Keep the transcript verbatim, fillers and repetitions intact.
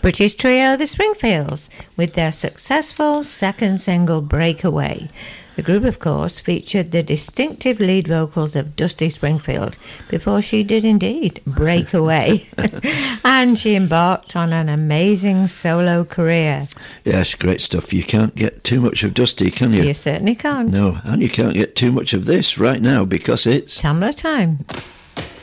British trio The Springfields with their successful second single Breakaway. The group, of course, featured the distinctive lead vocals of Dusty Springfield before she did indeed break away. And she embarked on an amazing solo career. Yes, great stuff. You can't get too much of Dusty, can you? You certainly can't. No, and you can't get too much of this right now because it's Tamla time.